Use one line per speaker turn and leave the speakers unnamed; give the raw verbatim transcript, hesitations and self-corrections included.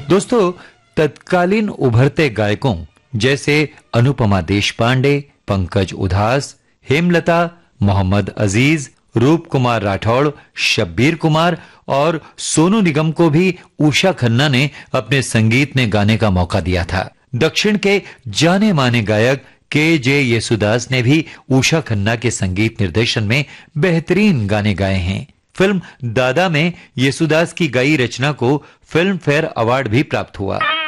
दोस्तों, तत्कालीन उभरते गायकों जैसे अनुपमा देशपांडे, पंकज उधास, हेमलता, मोहम्मद अजीज, रूप कुमार राठौड़, शब्बीर कुमार और सोनू निगम को भी उषा खन्ना ने अपने संगीत में गाने का मौका दिया था। दक्षिण के जाने माने गायक के जे येसुदास ने भी उषा खन्ना के संगीत निर्देशन में बेहतरीन गाने गाए हैं। फिल्म दादा में येसुदास की गाई रचना को फिल्म फेयर अवार्ड भी प्राप्त हुआ।